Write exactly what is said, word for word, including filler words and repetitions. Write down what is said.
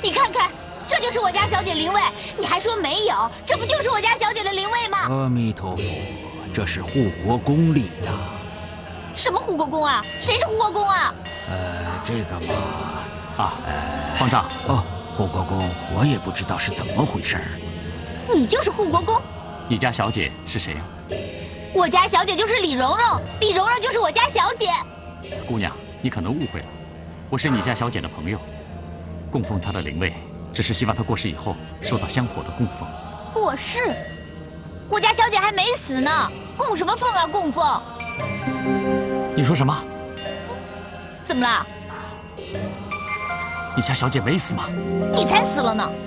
你看看，这就是我家小姐灵位，你还说没有？这不就是我家小姐的灵位吗？ 阿弥陀佛，这是护国公立的。 什么护国公啊？谁是护国公啊？ 呃，这个嘛， 啊，方丈。 哦，护国公，我也不知道是怎么回事儿。 你就是护国公？ 你家小姐是谁呀？ 我家小姐就是李蓉蓉，李蓉蓉就是我家小姐。 姑娘，你可能误会了，我是你家小姐的朋友，供奉她的灵位，只是希望她过世以后受到香火的供奉。 过世？我家小姐还没死呢，供什么奉啊供奉？ 你说什么？ 怎么了？ 你家小姐没死吗？ 你才死了呢！